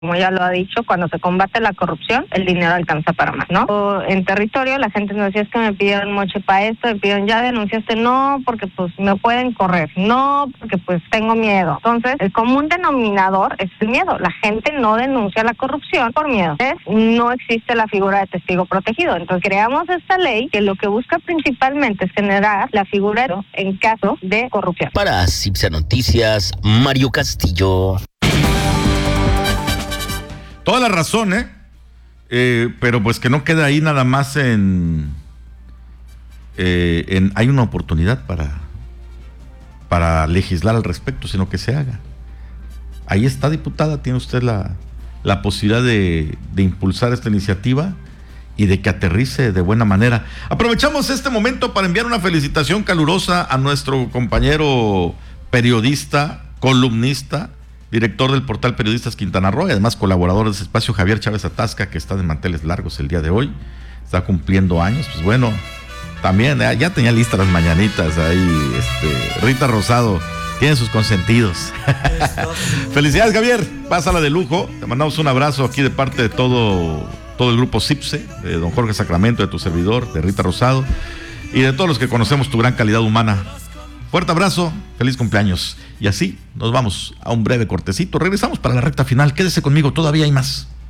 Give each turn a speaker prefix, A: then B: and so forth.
A: Como ya lo ha dicho, cuando se combate la corrupción, el dinero alcanza para más, ¿no? O en territorio la gente nos decía, es que me pidieron moche para esto, me pidieron, ya denunciaste, no, porque pues me pueden correr, no, porque pues tengo miedo. Entonces, el común denominador es el miedo. La gente no denuncia la corrupción por miedo. No existe la figura de testigo protegido. Entonces, creamos esta ley que lo que busca principalmente es generar la figura en caso de corrupción.
B: Para CIPSA Noticias, Mario Castillo.
C: Toda la razón, pero pues que no queda ahí nada más en hay una oportunidad para legislar al respecto, sino que se haga. Ahí está, diputada, tiene usted la posibilidad de impulsar esta iniciativa y de que aterrice de buena manera. Aprovechamos este momento para enviar una felicitación calurosa a nuestro compañero periodista, columnista, director del portal Periodistas Quintana Roo y además colaborador de ese espacio, Javier Chávez Atasca, que está de manteles largos el día de hoy, está cumpliendo años. Pues bueno, también ya tenía listas las mañanitas ahí, Rita Rosado tiene sus consentidos. Felicidades, Javier, pásala de lujo, te mandamos un abrazo aquí de parte de todo el grupo CIPSE, de don Jorge Sacramento, de tu servidor, de Rita Rosado y de todos los que conocemos tu gran calidad humana. Fuerte abrazo, feliz cumpleaños. Y así nos vamos a un breve cortecito. Regresamos para la recta final. Quédese conmigo, todavía hay más.